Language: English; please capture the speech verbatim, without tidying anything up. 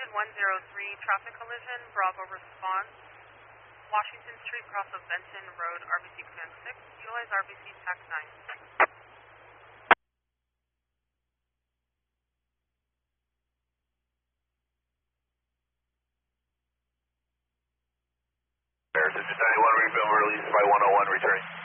nine one zero three, traffic collision, Bravo response, Washington Street, cross of Benton Road, R B C command six, utilize R B C TAC nine. Digit ninety-one, refill, release by one oh one, returning.